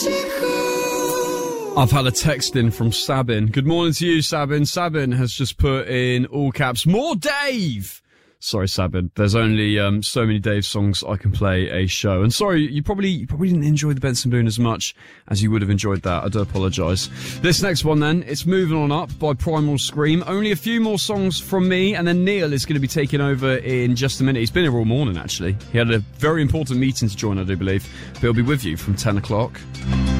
I've had a text in from Sabin. Good morning to you, Sabin. Sabin has just put in all caps, more Dave! Sorry, Sabin. There's only so many Dave songs I can play a show. And sorry, you probably didn't enjoy the Benson Boone as much as you would have enjoyed that. I do apologise. This next one then, it's Moving On Up by Primal Scream. Only a few more songs from me, and then Neil is going to be taking over in just a minute. He's been here all morning, actually. He had a very important meeting to join, I do believe. But he'll be with you from 10 o'clock.